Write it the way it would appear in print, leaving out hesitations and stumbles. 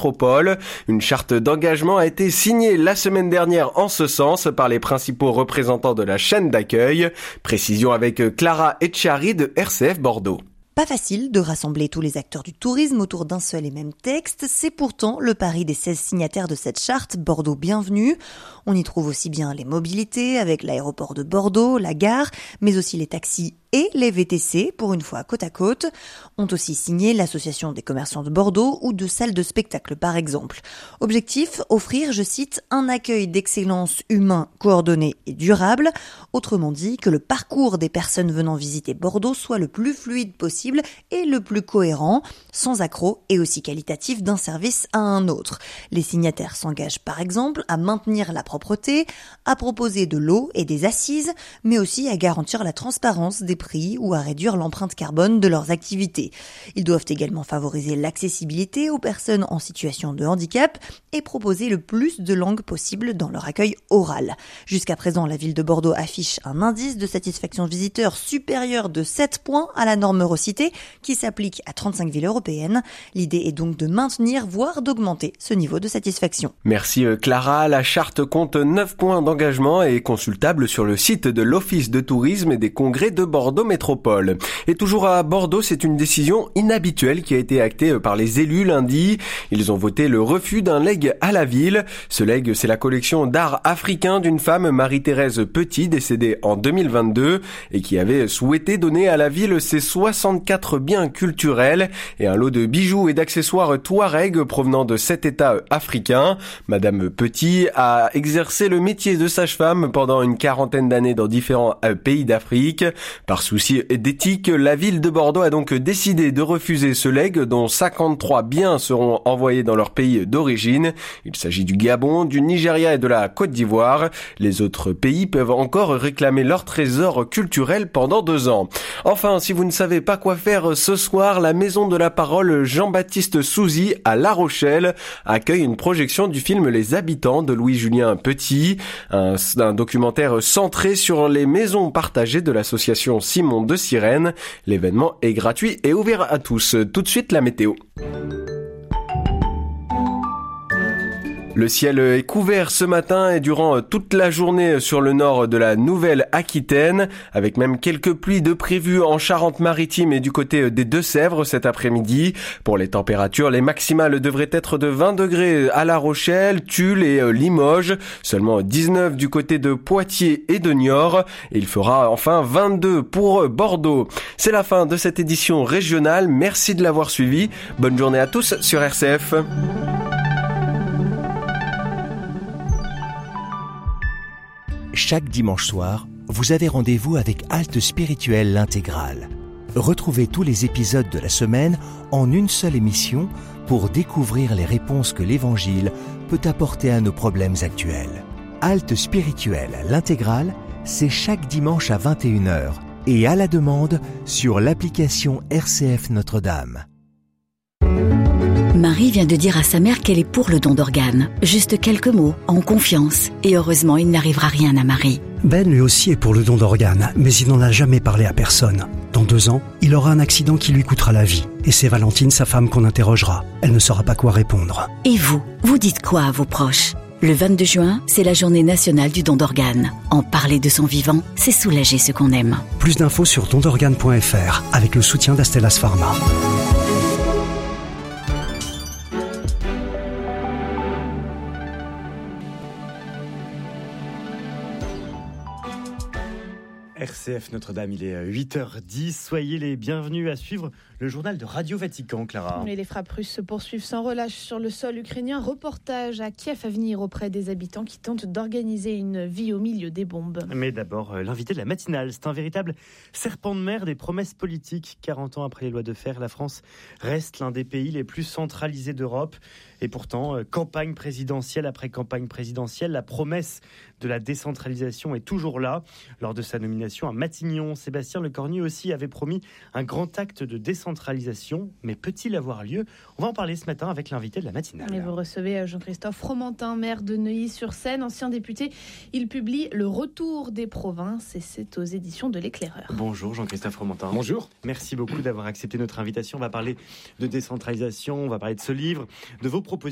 métropole. Une charte d'engagement a été signée la semaine dernière en ce sens par les principaux représentants de la chaîne d'accueil. Précision avec Clara Etchari de RCF Bordeaux. Pas facile de rassembler tous les acteurs du tourisme autour d'un seul et même texte, c'est pourtant le pari des 16 signataires de cette charte, Bordeaux Bienvenue. On y trouve aussi bien les mobilités avec l'aéroport de Bordeaux, la gare, mais aussi les taxis et les VTC, pour une fois côte à côte, ont aussi signé l'association des commerçants de Bordeaux ou de salles de spectacle par exemple. Objectif, offrir, je cite, un accueil d'excellence humain, coordonné et durable. Autrement dit, que le parcours des personnes venant visiter Bordeaux soit le plus fluide possible et le plus cohérent, sans accroc et aussi qualitatif d'un service à un autre. Les signataires s'engagent par exemple à maintenir la propreté, à proposer de l'eau et des assises, mais aussi à garantir la transparence des prix ou à réduire l'empreinte carbone de leurs activités. Ils doivent également favoriser l'accessibilité aux personnes en situation de handicap et proposer le plus de langues possible dans leur accueil oral. Jusqu'à présent, la ville de Bordeaux affiche un indice de satisfaction visiteur supérieur de 7 points à la norme Eurocité qui s'applique à 35 villes européennes. L'idée est donc de maintenir, voire d'augmenter ce niveau de satisfaction. Merci Clara. La charte compte 9 points d'engagement et est consultable sur le site de l'Office de tourisme et des congrès de Bordeaux Métropole. Et toujours à Bordeaux, c'est une décision inhabituelle qui a été actée par les élus lundi. Ils ont voté le refus d'un legs à la ville. Ce legs, c'est la collection d'art africain d'une femme, Marie-Thérèse Petit, décédée en 2022 et qui avait souhaité donner à la ville ses 64 biens culturels et un lot de bijoux et d'accessoires touareg provenant de 7 États africains. Madame Petit a exercé le métier de sage-femme pendant une quarantaine d'années dans différents pays d'Afrique. Par souci d'éthique, la ville de Bordeaux a donc décidé de refuser ce legs dont 53 biens seront envoyés dans leur pays d'origine. Il s'agit du Gabon, du Nigeria et de la Côte d'Ivoire. Les autres pays peuvent encore réclamer leur trésor culturel pendant 2 ans. Enfin, si vous ne savez pas quoi faire ce soir, la Maison de la Parole Jean-Baptiste Souzy à La Rochelle accueille une projection du film Les Habitants de Louis-Julien Petit, un documentaire centré sur les maisons partagées de l'association Simon de Sirène. L'événement est gratuit et ouvert à tous. Tout de suite, la météo. Le ciel est couvert ce matin et durant toute la journée sur le nord de la Nouvelle-Aquitaine, avec même quelques pluies de prévues en Charente-Maritime et du côté des Deux-Sèvres cet après-midi. Pour les températures, les maximales devraient être de 20 degrés à La Rochelle, Tulle et Limoges, seulement 19 du côté de Poitiers et de Niort. Et il fera enfin 22 pour Bordeaux. C'est la fin de cette édition régionale. Merci de l'avoir suivi. Bonne journée à tous sur RCF. Chaque dimanche soir, vous avez rendez-vous avec Halte Spirituelle l'Intégrale. Retrouvez tous les épisodes de la semaine en une seule émission pour découvrir les réponses que l'Évangile peut apporter à nos problèmes actuels. Halte Spirituelle l'Intégrale, c'est chaque dimanche à 21h et à la demande sur l'application RCF Notre-Dame. Marie vient de dire à sa mère qu'elle est pour le don d'organes. Juste quelques mots, en confiance. Et heureusement, il n'arrivera rien à Marie. Ben lui aussi est pour le don d'organes, mais il n'en a jamais parlé à personne. Dans 2 ans, il aura un accident qui lui coûtera la vie. Et c'est Valentine, sa femme, qu'on interrogera. Elle ne saura pas quoi répondre. Et vous dites quoi à vos proches ? Le 22 juin, c'est la journée nationale du don d'organes. En parler de son vivant, c'est soulager ceux qu'on aime. Plus d'infos sur dondorganes.fr avec le soutien d'Astellas Pharma. RCF Notre-Dame, il est 8h10. Soyez les bienvenus à suivre le journal de Radio Vatican, Clara. Et les frappes russes se poursuivent sans relâche sur le sol ukrainien. Reportage à Kiev à venir auprès des habitants qui tentent d'organiser une vie au milieu des bombes. Mais d'abord, l'invité de la matinale. C'est un véritable serpent de mer des promesses politiques. 40 ans après les lois de fer, la France reste l'un des pays les plus centralisés d'Europe. Et pourtant, campagne présidentielle après campagne présidentielle, la promesse de la décentralisation est toujours là. Lors de sa nomination à Matignon, Sébastien Lecornu aussi avait promis un grand acte de décentralisation. Mais peut-il avoir lieu ? On va en parler ce matin avec l'invité de la matinale. Et vous recevez Jean-Christophe Fromentin, maire de Neuilly-sur-Seine, ancien député. Il publie Le Retour des provinces et c'est aux éditions de l'Éclaireur. Bonjour Jean-Christophe Fromentin. Bonjour. Merci beaucoup d'avoir accepté notre invitation. On va parler de décentralisation, on va parler de ce livre, de vos propositions